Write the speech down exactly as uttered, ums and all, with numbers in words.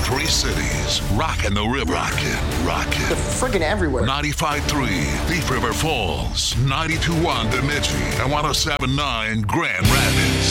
Three cities, rockin' the river. Rockin', rockin'. They're friggin' everywhere. ninety-five point three Thief River Falls, ninety-two point one Bemidji, and one oh seven point nine Grand Rapids.